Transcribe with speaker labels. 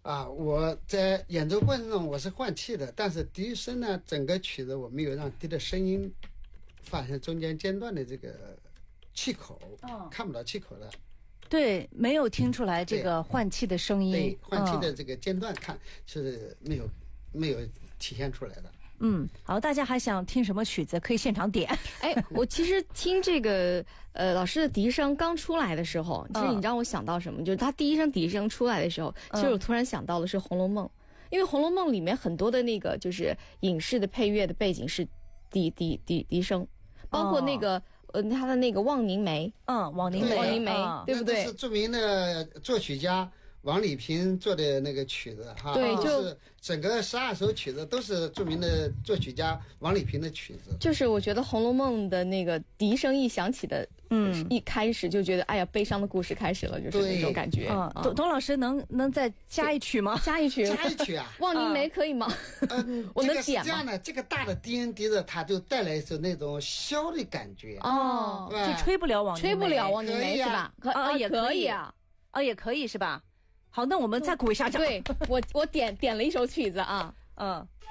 Speaker 1: 我在演奏过程中我是换气的，但是笛声呢，整个曲子我没有让笛的声音发现中间间断的这个气口，看不到气口的。
Speaker 2: 对，没有听出来这个换气的声音。
Speaker 1: 对，换气的这个间断看是没有体现出来的。
Speaker 2: 好，大家还想听什么曲子？可以现场点。
Speaker 3: 我其实听这个老师的笛声刚出来的时候，其实你让我想到什么？就是他第一声笛声出来的时候，其实我突然想到的是《红楼梦》，因为《红楼梦》里面很多的那个就是影视的配乐的背景是笛声，包括那个他的那个望凝眉，
Speaker 2: 望凝眉，
Speaker 3: 对不对？
Speaker 1: 那是著名的作曲家王礼平做的那个曲子哈，
Speaker 3: 对，
Speaker 1: 就是整个12首曲子都是著名的作曲家王礼平的曲子。
Speaker 3: 就是我觉得《红楼梦》的那个笛声一响起的，一开始就觉得哎呀，悲伤的故事开始了，就是那种感觉。
Speaker 2: 董老师能再加一曲吗？
Speaker 3: 加一曲
Speaker 1: 啊！
Speaker 3: 望凝眉可以吗？我能点吗？
Speaker 1: 这样的，这个大的低音笛子，它就带来一种那种箫的感觉。
Speaker 2: 就吹不了望
Speaker 3: 凝眉是吧？
Speaker 2: 也可以啊，也可以是吧？好，那我们再鼓一下掌。
Speaker 3: 对，我点了一首曲子啊，